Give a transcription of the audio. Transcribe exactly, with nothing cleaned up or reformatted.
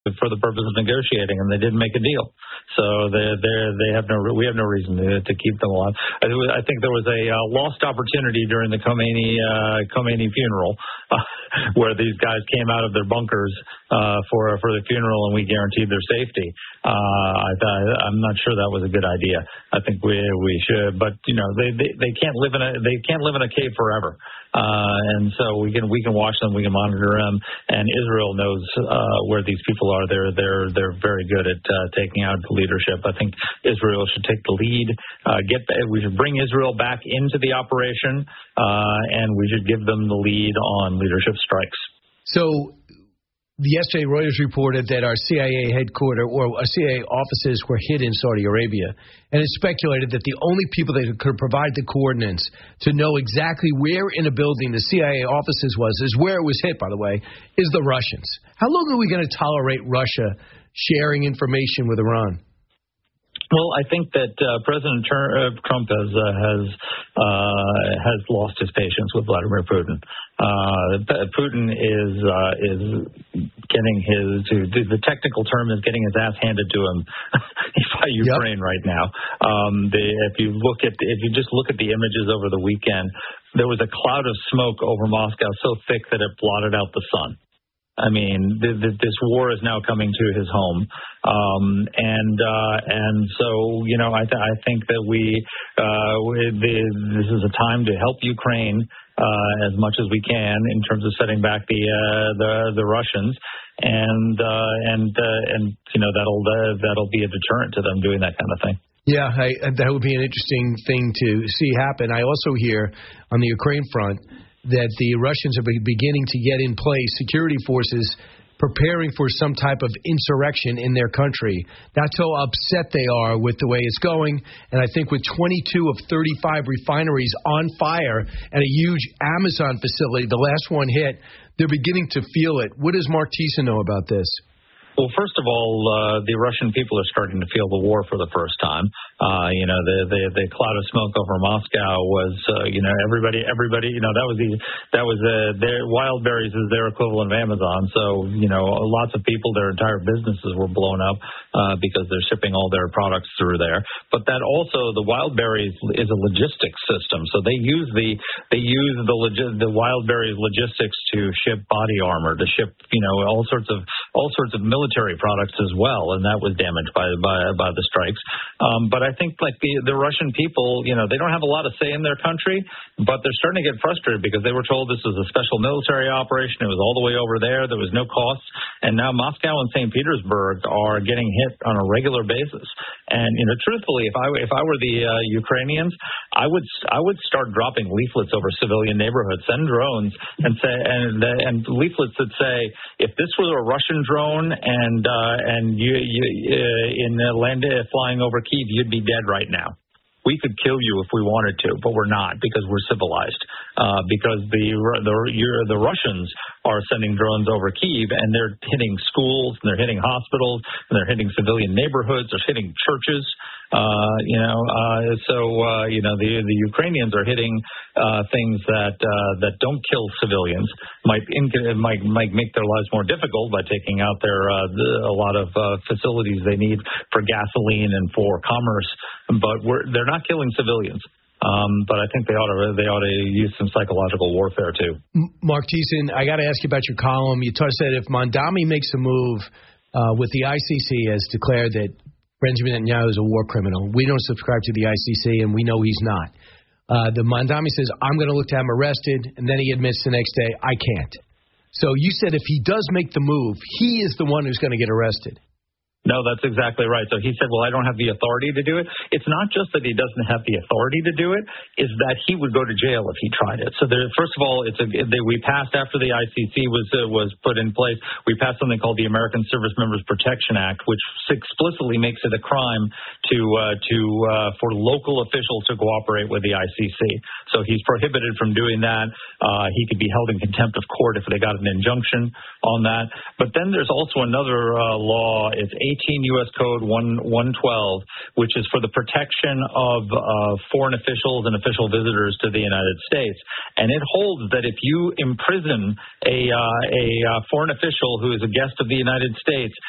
for the purpose of negotiating, and they didn't make a deal. So they they they have no we have no reason to, to keep them alive. I, I think there was a uh, lost opportunity during the Khomeini uh, Khomeini funeral, uh, where these guys came out of their bunkers uh, for for the funeral, and we guaranteed their safety. Uh, I, I'm not sure that was a good idea. I think we we should, but you know they, they, they can't live in a they can't live in a cave forever. Uh, and so we can we can watch them, we can monitor them, and Israel knows uh, where these people are. They're they're they're very good at uh, taking out the leadership. I think Israel should take the lead. Uh, get we should bring Israel back into the operation, uh, and we should give them the lead on leadership strikes. So. Yesterday, Reuters reported that our C I A headquarters or our C I A offices were hit in Saudi Arabia, and it speculated that the only people that could provide the coordinates to know exactly where in a building the C I A offices was, is where it was hit, by the way, is the Russians. How long are we going to tolerate Russia sharing information with Iran? Well, I think that uh, President Trump has uh, has uh, has lost his patience with Vladimir Putin. Uh, Putin is uh, is getting his the technical term is getting his ass handed to him by Ukraine yep. right now. Um, the, if you look at if you just look at the images over the weekend, there was a cloud of smoke over Moscow so thick that it blotted out the sun. I mean, th- th- this war is now coming to his home, um, and uh, and so you know, I, th- I think that we, uh, we the, this is a time to help Ukraine uh, as much as we can in terms of setting back the uh, the, the Russians, and uh, and uh, and you know that'll uh, that'll be a deterrent to them doing that kind of thing. Yeah, I, that would be an interesting thing to see happen. I also hear on the Ukraine front that the Russians are beginning to get in place security forces preparing for some type of insurrection in their country. That's how upset they are with the way it's going. And I think with twenty-two of thirty-five refineries on fire and a huge Amazon facility, the last one hit, they're beginning to feel it. What does Mark Thiessen know about this? Well, first of all, uh, the Russian people are starting to feel the war for the first time. Uh, you know, the, the the cloud of smoke over Moscow was, uh, you know, everybody, everybody, you know, that was the that was uh, their Wildberries is their equivalent of Amazon. So, you know, lots of people, their entire businesses were blown up uh, because they're shipping all their products through there. But that also, the Wildberries is a logistics system. So they use the they use the logi- the Wildberries logistics to ship body armor, to ship, you know, all sorts of all sorts of military. military products as well, and that was damaged by by, by the strikes. Um, but I think like the, the Russian people, you know, they don't have a lot of say in their country, but they're starting to get frustrated because they were told this was a special military operation. It was all the way over there. There was no costs, and now Moscow and Saint Petersburg are getting hit on a regular basis. And you know, truthfully, if I if I were the uh, Ukrainians, I would I would start dropping leaflets over civilian neighborhoods, send drones, and say and and leaflets that say, if this were a Russian drone and And uh, and you, you uh, in uh, land uh, flying over Kyiv, you'd be dead right now. We could kill you if we wanted to, but we're not because we're civilized. Uh, because the the you're, the Russians are sending drones over Kyiv, and they're hitting schools, and they're hitting hospitals, and they're hitting civilian neighborhoods, they're hitting churches. Uh, you know, uh, so uh, you know the the Ukrainians are hitting uh, things that uh, that don't kill civilians. Might inc- might might make their lives more difficult by taking out their uh, the, a lot of uh, facilities they need for gasoline and for commerce. But we're, they're not killing civilians. Um, but I think they ought to they ought to use some psychological warfare too. Mark Thiessen, I got to ask you about your column. You t- said if Mondami makes a move uh, with the I C C has declared that Benjamin Netanyahu is a war criminal. We don't subscribe to the I C C, and we know he's not. Uh, the Mondami says, I'm going to look to have him arrested, and then he admits the next day, I can't. So you said if he does make the move, he is the one who's going to get arrested. No, that's exactly right. So he said, well, I don't have the authority to do it. It's not just that he doesn't have the authority to do it, it's that he would go to jail if he tried it. So there, first of all, it's a, they, we passed after the I C C was uh, was put in place, we passed something called the American Service Members Protection Act, which explicitly makes it a crime to uh, to uh, for local officials to cooperate with the I C C. So he's prohibited from doing that. Uh, he could be held in contempt of court if they got an injunction on that. But then there's also another uh, law. It's eighteen U S Code one twelve, which is for the protection of uh, foreign officials and official visitors to the United States. And it holds that if you imprison a, uh, a uh, foreign official who is a guest of the United States